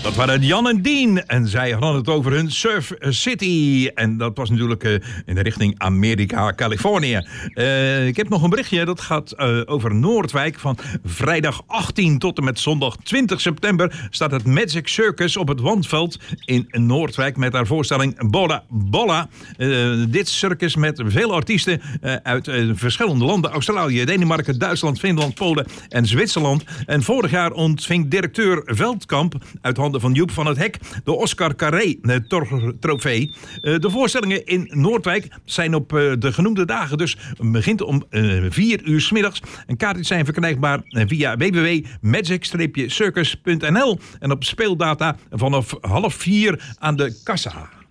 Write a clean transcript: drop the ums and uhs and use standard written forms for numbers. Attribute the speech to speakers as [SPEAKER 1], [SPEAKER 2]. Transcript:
[SPEAKER 1] Dat waren Jan en Dean en zij hadden het over hun Surf City. En dat was natuurlijk in de richting Amerika, Californië. Ik heb nog een berichtje, dat gaat over Noordwijk. Van vrijdag 18 tot en met zondag 20 september... staat het Magic Circus op het Wandveld in Noordwijk... met haar voorstelling Bolla Bolla. Dit circus met veel artiesten uit verschillende landen. Australië, Denemarken, Duitsland, Finland, Polen en Zwitserland. En vorig jaar ontving directeur Veldkamp... uit handen van Joep van het Hek de Oscar Carré trofee. De voorstellingen in Noordwijk zijn op de genoemde dagen. Dus begint om 4 uur 's middags. En kaartjes zijn verkrijgbaar via www.magic-circus.nl en op speeldata vanaf 3:30 aan de kassa.